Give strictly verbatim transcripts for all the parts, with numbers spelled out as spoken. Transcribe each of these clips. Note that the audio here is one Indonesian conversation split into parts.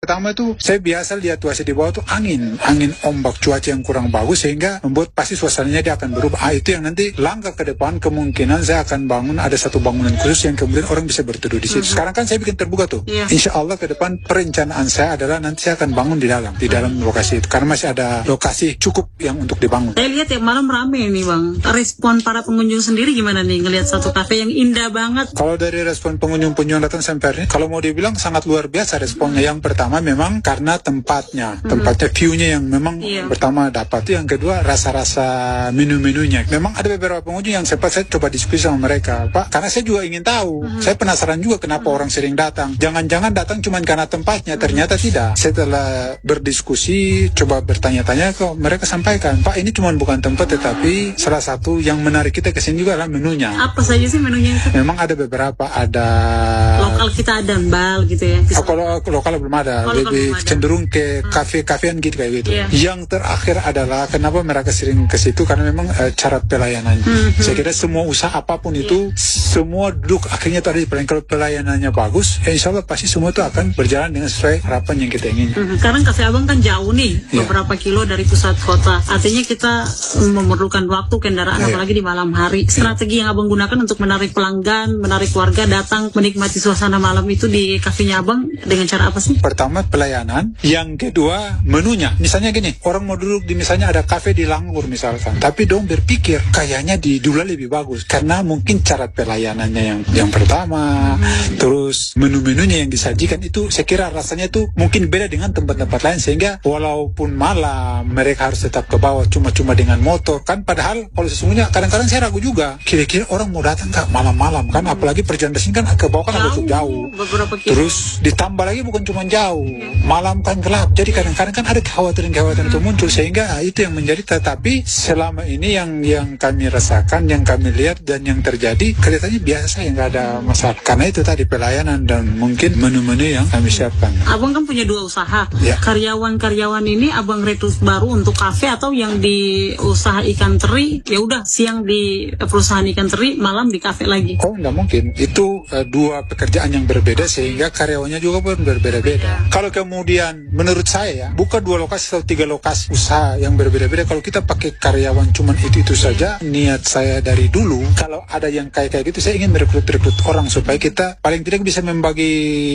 pertama itu saya biasa lihat situasi di bawah tuh angin, angin ombak, cuaca yang kurang bagus sehingga membuat pasti suasananya dia akan berubah. Ah, itu yang nanti langkah ke depan kemungkinan saya akan bangun ada satu bangunan khusus yang kemudian orang bisa berteduh di situ. Mm-hmm. Sekarang kan saya bikin terbuka tuh. Yeah. Insya Allah ke depan perencanaan saya adalah nanti saya akan bangun di dalam, di dalam lokasi itu karena masih ada lokasi cukup yang untuk dibangun. Saya lihat ya malam rame nih Bang. Respon para pengunjung sendiri gimana nih ngelihat satu kafe yang indah banget? Kalau dari respon pengunjung-pengunjung datang sampai hari ini, kalau mau dibilang sangat luar biasa responnya. Yang pertama memang karena tempatnya, mm-hmm. tempatnya view-nya yang memang yeah. pertama dapat. Yang kedua rasa-rasa menu-menunya. Memang ada beberapa pengunjung yang sempat saya coba diskusi sama mereka, Pak, karena saya juga ingin tahu. Mm-hmm. Saya penasaran juga kenapa mm-hmm. orang sering datang. Jangan-jangan datang cuma karena tempatnya, mm-hmm. ternyata tidak. Setelah berdiskusi, coba bertanya-tanya, kok mereka sampaikan, Pak, ini cuma bukan tempat, tetapi salah satu yang menarik kita kesini juga adalah menunya. Apa saja sih menunya itu? Memang ada beberapa, ada lokal kita ada mbal gitu ya. Oh, kalau lokal belum ada, oh, lebih belum ada. Cenderung ke hmm. kafe-kafean gitu kayak gitu. Yeah. Yang terakhir adalah kenapa mereka sering ke situ karena memang uh, cara pelayanannya. Hmm. Saya kira semua usaha apapun yeah. itu semua duduk akhirnya itu ada di pelayanan. Kalau pelayanannya bagus, ya insya Allah pasti semua itu akan berjalan dengan sesuai harapan yang kita ingin. Hmm. Sekarang Cafe Abang kan jauh nih, yeah. beberapa kilo dari pusat kota. Artinya kita memerlukan waktu kendaraan yeah. apalagi di malam hari. Strategi yeah. yang Abang gunakan untuk menarik pelanggan, menarik warga datang menikmati suasana malam itu di kafenya Abang dengan cara apa sih? Pertama pelayanan, yang kedua menunya. Misalnya gini, orang mau duduk di misalnya ada kafe di Langgur misalkan, tapi dong berpikir kayaknya di Dula lebih bagus karena mungkin cara pelayanannya yang yang pertama, hmm. terus menu-menunya yang disajikan itu saya kira rasanya itu mungkin beda dengan tempat-tempat lain sehingga walaupun malam mereka harus tetap ke bawah cuma-cuma dengan motor kan, padahal kalau sesungguhnya kadang-kadang saya ragu juga kira-kira orang mau datang nggak malam-malam kan, hmm. apalagi perjalanan sini kan ke bawah kan agak jauh, terus ditambah lagi bukan cuma jauh, malam kan gelap, jadi kadang-kadang kan ada kekhawatiran-kekhawatiran itu muncul sehingga itu yang menjadi. Tetapi selama ini yang yang kami rasakan, yang kami lihat dan yang terjadi kelihatannya biasa, yang nggak ada masalah karena itu tadi pelayanan dan mungkin menu-menu yang kami siapkan. Abang kan punya dua usaha, ya. Karyawan-karyawan ini Abang rekrut baru untuk kafe atau yang di usaha ikan teri ya udah siang di perusahaan ikan teri, malam di kafe lagi? Oh nggak mungkin, itu uh, dua pekerjaan yang berbeda sehingga karyawannya juga pun berbeda-beda. Kalau kemudian menurut saya ya buka dua lokasi atau tiga lokasi usaha yang berbeda-beda, kalau kita pakai karyawan cuman itu-itu saja, niat saya dari dulu kalau ada yang kayak-kayak gitu saya ingin merekrut-rekrut orang supaya kita paling tidak bisa membagi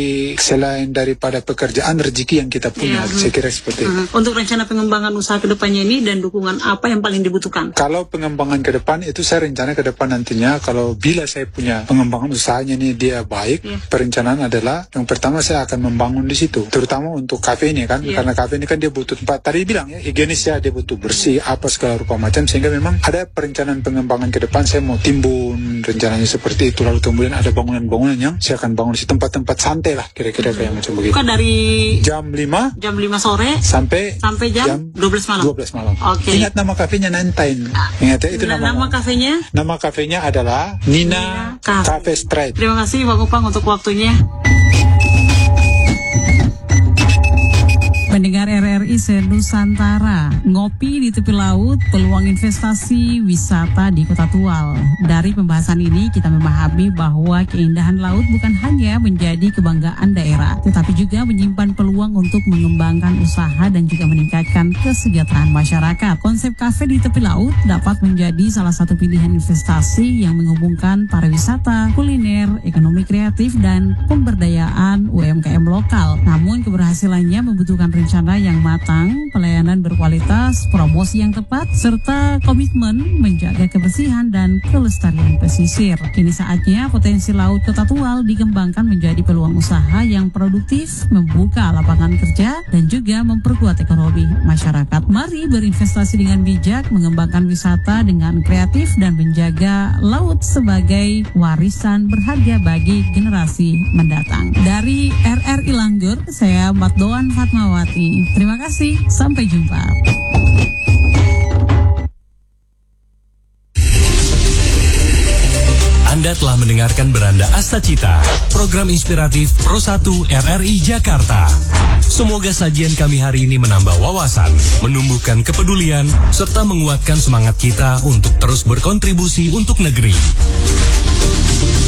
selain daripada pekerjaan rezeki yang kita punya. Ya, saya kira seperti itu. Untuk rencana pengembangan usaha ke depannya ini dan dukungan apa yang paling dibutuhkan? Kalau pengembangan ke depan itu saya rencana ke depan nantinya kalau bila saya punya pengembangan usahanya ini dia baik, ya. Perencanaan adalah yang pertama saya akan membangun di situ, terutama untuk kafe ini kan, ya. Karena kafe ini kan dia butuh tempat tadi bilang ya higienis ya, dia butuh bersih apa segala rupa macam sehingga memang ada perencanaan pengembangan ke depan saya mau timbun rencananya seperti itu, lalu kemudian ada bangunan-bangunan yang saya akan bangun di tempat-tempat santai lah kira-kira kayak macam begitu. Bukan dari jam lima jam lima sore sampai sampai jam, jam dua belas malam. dua belas malam. Oke. Okay. Ingat nama kafenya Nantain. Ingat ya itu nah, nama. Nama kafenya? Nama kafenya adalah Nina, Nina Cafe. Cafe Street. Terima kasih Bang Upang untuk waktunya. Pendengar R R I Senusantara, ngopi di tepi laut, peluang investasi wisata di Kota Tual. Dari pembahasan ini kita memahami bahwa keindahan laut bukan hanya menjadi kebanggaan daerah, tetapi juga menyimpan peluang untuk mengembangkan usaha dan juga meningkatkan kesejahteraan masyarakat. Konsep kafe di tepi laut dapat menjadi salah satu pilihan investasi yang menghubungkan pariwisata, kuliner, ekonomi kreatif, dan pemberdayaan U M K M lokal. Namun keberhasilannya membutuhkan rencana yang matang, pelayanan berkualitas, promosi yang tepat, serta komitmen menjaga kebersihan dan kelestarian pesisir. Kini saatnya potensi laut Kota Tual dikembangkan menjadi peluang usaha yang produktif, membuka lapangan kerja, dan juga memperkuat ekonomi masyarakat. Mari berinvestasi dengan bijak, mengembangkan wisata dengan kreatif, dan menjaga laut sebagai warisan berharga bagi generasi mendatang. Dari R R I Langgur, saya Matdoan Fatmawati. Terima kasih, sampai jumpa. Anda telah mendengarkan Beranda Astacita, program inspiratif Pro satu R R I Jakarta. Semoga sajian kami hari ini menambah wawasan, menumbuhkan kepedulian, serta menguatkan semangat kita untuk terus berkontribusi untuk negeri.